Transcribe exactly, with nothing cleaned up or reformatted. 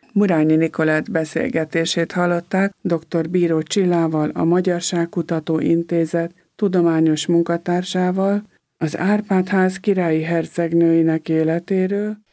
Murányi Nikolett beszélgetését hallották dr. Bíró Csillával, a Magyarságkutató Intézet tudományos munkatársával, az Árpád-ház királyi hercegnőinek életéről,